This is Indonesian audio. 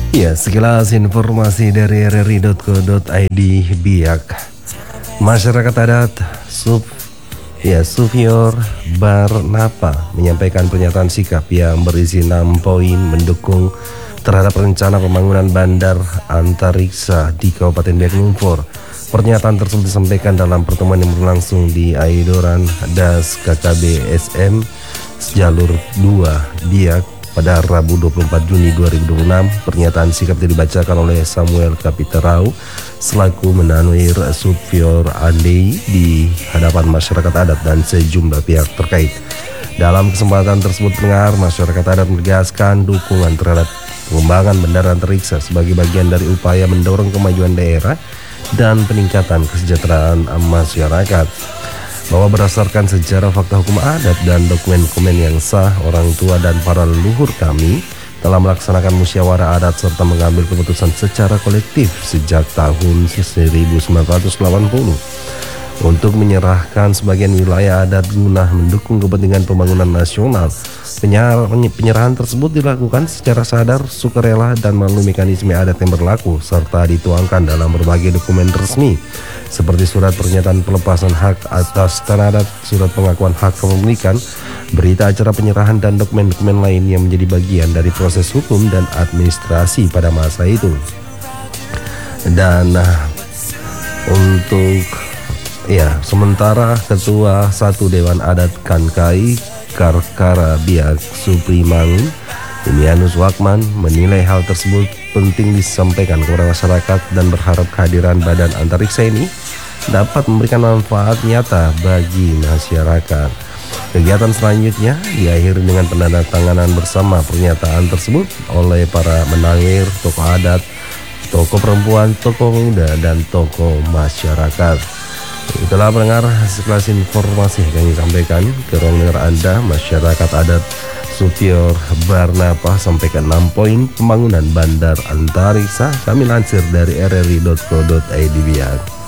Ya, sekilas informasi dari rri.co.id. Biak masyarakat adat Sufior Barnapa menyampaikan pernyataan sikap yang berisi 6 poin mendukung terhadap rencana pembangunan bandar antariksa di Kabupaten Biak Numfor. Pernyataan tersebut disampaikan dalam pertemuan yang berlangsung di Aidoran Das KKB SM Jalur 2 Biak pada Rabu 24 Juni 2026. Pernyataan sikap dibacakan oleh Samuel Kapiterau selaku Menanwir Sufior Andei di hadapan masyarakat adat dan sejumlah pihak terkait. Dalam kesempatan tersebut, pendengar, masyarakat adat menegaskan dukungan terhadap pengembangan bandara antariksa sebagai bagian dari upaya mendorong kemajuan daerah dan peningkatan kesejahteraan masyarakat. Bahwa berdasarkan sejarah, fakta hukum adat dan dokumen-dokumen yang sah, orang tua dan para leluhur kami telah melaksanakan musyawarah adat serta mengambil keputusan secara kolektif sejak tahun 1980 untuk menyerahkan sebagian wilayah adat guna mendukung kepentingan pembangunan nasional. Penyerahan tersebut dilakukan secara sadar, sukarela, dan melalui mekanisme adat yang berlaku serta dituangkan dalam berbagai dokumen resmi seperti surat pernyataan pelepasan hak atas tanah adat, surat pengakuan hak kepemilikan, berita acara penyerahan, dan dokumen-dokumen lain yang menjadi bagian dari proses hukum dan administrasi pada masa itu. Dan sementara Ketua 1 Dewan Adat Kankai Karkara Biak Suprimangun, Yumianus Wakman, menilai hal tersebut penting disampaikan kepada masyarakat dan berharap kehadiran badan antariksa ini dapat memberikan manfaat nyata bagi masyarakat. Kegiatan selanjutnya diakhiri dengan penandatanganan bersama pernyataan tersebut oleh para menangir, tokoh adat, tokoh perempuan, tokoh muda, dan tokoh masyarakat. Itulah pendengar sekelas informasi yang kami sampaikan ke ruang dengar Anda. Masyarakat adat Sufior Barnapa sampaikan 6 poin pembangunan bandar antariksa. Kami lansir dari rri.co.id.